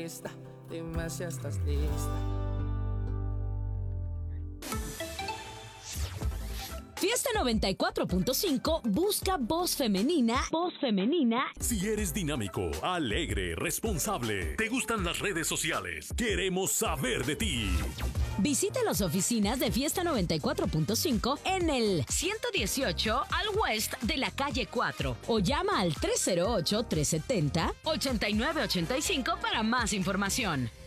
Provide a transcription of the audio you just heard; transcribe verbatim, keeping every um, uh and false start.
lista. Dime si estás lista. Fiesta noventa y cuatro punto cinco busca voz femenina. Voz femenina. Si eres dinámico, alegre, responsable, te gustan las redes sociales, queremos saber de ti. Visita las oficinas de Fiesta noventa y cuatro punto cinco en el ciento dieciocho al West de la calle cuatro o llama al tres cero ocho, tres siete cero, ocho nueve ocho cinco para más información.